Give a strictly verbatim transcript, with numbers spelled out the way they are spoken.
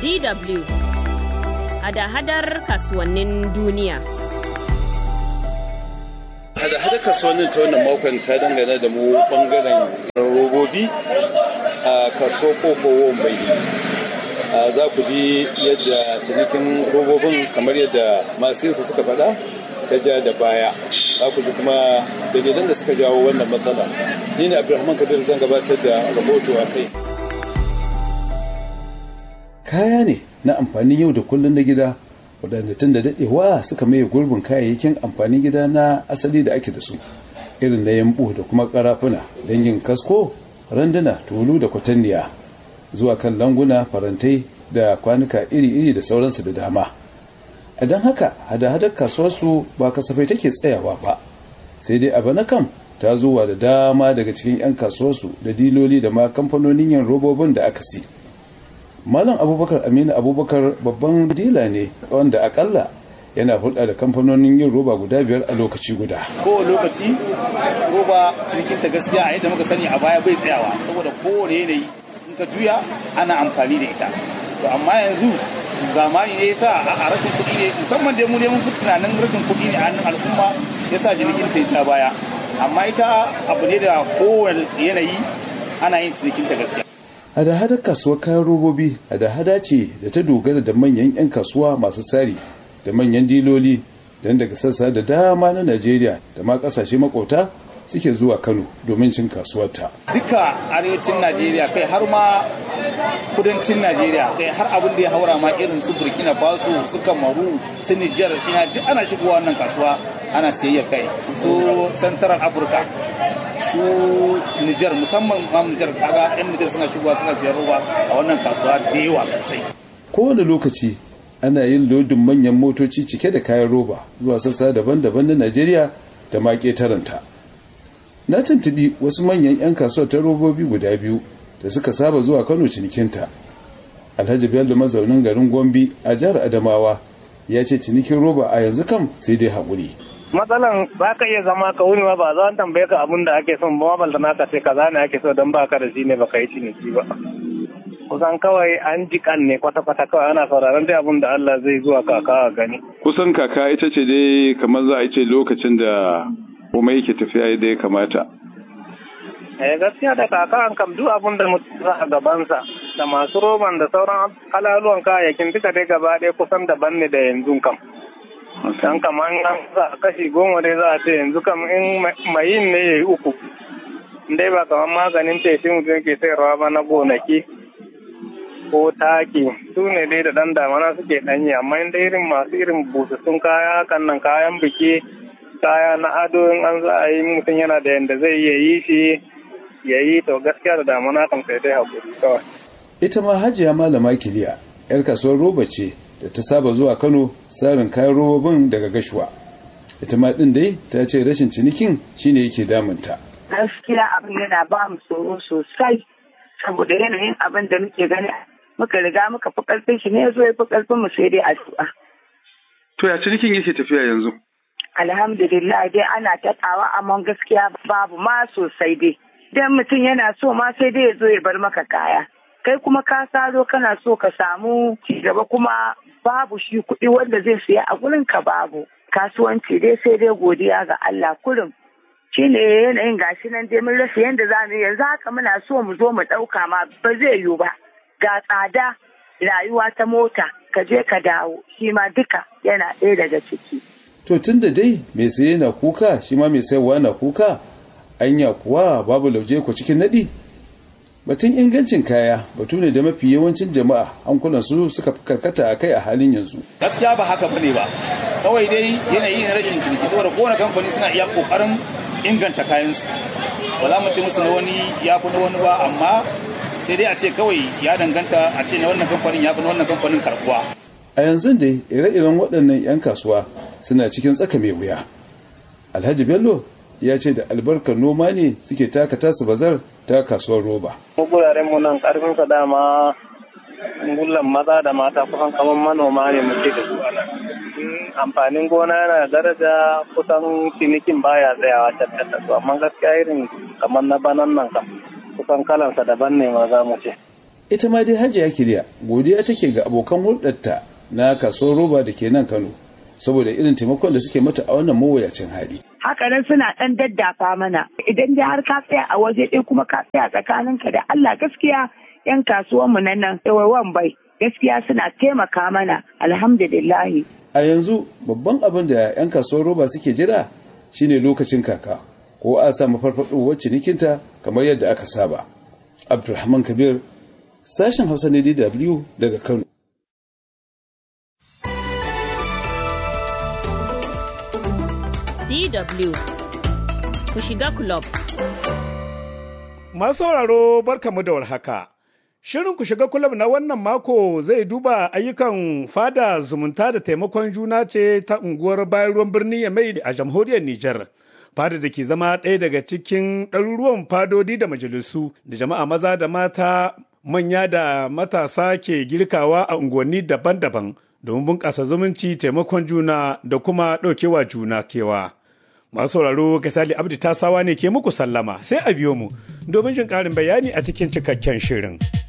D W hada-hadar kasuwannin duniya. Hada-hadar kasuwannin ta wannan makon ta dangane da mu bangaren robobi a kasuwar kofar Wambai. Za ku ji yadda cinikin robobin kamar yadda masu yinsa suka faɗa ta ja da baya. Za ku ji kuma dalilan da suka jawo wannan matsala. Ni ne Abdulrahman Kabir zan gabatar da rahoto a kai. Kaya ne na amfanin yau da kullum na gida waɗanda tun da daɗewa suka maye gurbin kayayyakin amfanin gida na asali da ake da su irin na yambu da kuma ƙarafuna dangin kasko, randuna, tulu da kwatanniya zuwa kan languna, farantai da kwanuka iri-iri da sauransu da dama. A don haka hada-hadar kasuwarsu ba kasafai take tsayawa ba, sai dai a bana kam ta zuwa da dama daga cikin 'yan kasuwarsu da diloli da ma kamfanonin yin robobin da aka si. Malam Abubakar Aminu Abubakar babban dila ne wanda akalla yana hulɗa da kamfanonin yin roba guda biyar a lokaci guda. Kowane lokaci roba cinikinta gaskiya a yadda muka sani a baya bai tsayawa saboda kowane yanayi in ka juya ana amfani da ita. To amma yanzu zamani ne yasa a rashin kuɗi ne musamman dai mu ne mun fi tunanin rashin kuɗi ne a hannun al'umma yasa cinikinta ya ta baya. Amma ita abu ne da kowane yanayi ana yin cinikinta gaskiya. Hada-hadar kasuwar kayan robobi hada-hada ce da ta dogara da manyan 'yan kasuwa masu sari da manyan diloli don daga sassa da dama na Najeriya da ma kasashe makota suke zuwa Kano domin cin kasuwarta. Duka arewacin Najeriya kai har ma kudancin Najeriya kai har abin da ya haura ma irin su Burkina Faso, su Kamaru, su Nijar, su duk ana shigowa wannan kasuwa ana sayayya kai. Su Central Africa, su Nijar musamman ma Nijar kaga yan Nijar suna shigowa suna sayar roba a wannan kasuwa da yawa sosai. Kowane lokaci ana yin lodin manyan motoci cike da kayan roba zuwa sassa daban-daban na Najeriya da ma ƙetaranta. Na tuntubi wasu manyan 'yan kasuwar ta robobi guda biyu da suka saba zuwa Kano cinikinta. Alhaji Bello mazaunin garin Gombe a jihar Adamawa ya ce cinikin roba a yanzu kam sai dai haƙuri. Matsalan ba ka iya zama ka wuni ba ba za a tambaye ka abin da ake son ba balda naka sai kaza ne ake so don ba ka da shi ne ba ka yi ciniki ba. Kusan kawai an ji kan ne kwata-kwata kawai ana sauraron dai abin da Allah zai zuwa kaka a gani. Kusan kaka ita ce dai kamar za a ce lokacin da kuma yake tafiya yadda ya kamata. Eh gaskiya da kaka an kam duk abin da mutum za a gabansa da masu roban da sauran halaluwan kayayyakin duka dai gaba ɗaya kusan daban ne da yanzu kam. Dan kamar an za a kashi goma dai za a ce yanzu kam in mai yin ne ya yi uku. Dai ba kamar maganin feshi mutum yake sayarwa ba na gonaki ko taki su ne dai da ɗan damana suke ɗanyi amma in dai irin masu irin busassun kaya hakan nan kayan biki kaya na ado in an za a yi mutum yana da yanda zai iya yi shi ya yi to gaskiya da damana kan sai dai haƙuri kawai. Ita ma Hajiya Malama Kiliya 'yar kasuwar roba ce da ta saba zuwa Kano sarin kayan robobin daga Gashuwa. Ita ma ɗin dai ta ce rashin cinikin shine yake damunta. Gaskiya abin yana ba mu tsoro sosai saboda yanayin abin da muke gani muka riga muka fi ƙarfin shi ne zo ya fi ƙarfin mu sai dai addu'a. To ya cinikin yake tafiya yanzu? Alhamdulillah dai ana taɓawa amma gaskiya babu ma sosai dai. Dan mutum yana so ma sai dai ya zo ya bar maka kaya. Kai kuma ka saro kana so ka samu cigaba kuma babu shi kuɗi wanda zai siya a gurin ka babu. Kasuwanci dai sai dai godiya ga Allah kurum. Shi ne yanayin gashi nan dai mun rasa yadda za mu yi yanzu haka muna so mu zo mu ɗauka ma ba zai yiwu ba. Ga tsada rayuwa ta mota ka je ka dawo shi ma duka yana ɗaya daga ciki. To tun da dai mai saye na kuka shi ma mai sayarwa na kuka anya kuwa babu lauje ku cikin naɗi. Batun ingancin kaya batu ne da mafi yawancin jama'a hankulan su suka karkata a kai a halin yanzu. Gaskiya ba haka bane ba. Kawai dai yanayi na rashin ciniki saboda kowane kamfani suna iya kokarin inganta kayansu. Ba za mu ce musu na wani ya fi na wani ba amma sai dai a ce kawai ya danganta a ce na wannan kamfanin ya fi na wannan kamfanin karbuwa. A yanzu dai ire-iren waɗannan 'yan kasuwa suna cikin tsaka mai wuya. Alhaji Bello ya ce da albarkar noma ne suke taka tasu bazar ta kasuwar roba. Mu guraren mu nan karfin sa dama gullan maza da mata kusan kamar manoma ne muke da su anan. Amfanin gona yana daraja kusan cinikin baya tsayawa tattata su amma gaskiya irin kamar na banan nan kam kusan kalansa daban ne ma za mu ce. ita ma dai Hajiya Kiliya godiya take ga abokan hulɗarta na kasuwar roba da ke nan Kano saboda irin taimakon da suke mata a wannan mawuyacin hali. Haka nan suna ɗan daddafa mana idan dai har ka tsaya a waje ɗaya kuma ka tsaya tsakaninka da Allah gaskiya 'yan kasuwanmu na nan yawan bai gaskiya suna taimaka mana alhamdulillahi. A yanzu babban abin da 'yan kasuwar roba suke jira shine lokacin kaka ko a samu farfaɗowar cinikinta kamar yadda aka saba. Abdulrahman Kabir, sashen Hausa na D W daga Kano. D W ku shiga club. Masu sauraro barkamu da warhaka. Shirin ku shiga kulab na wannan mako zai duba ayyukan fada zumunta da taimakon juna ce ta unguwar bayan ruwan birnin Yamai a jamhuriyar Nijar. Fada da ke zama ɗaya daga cikin ɗaruruwan fadodi da majalisu da jama'a maza da mata manya da matasa ke girkawa a unguwanni daban-daban domin bunƙasa zumunci, taimakon juna da kuma ɗaukewa juna kewa. Masu sauraro Gasali Abdi Tasawa ne ke muku sallama sai a biyo mu domin jin ƙarin bayani a cikin cikakken shirin.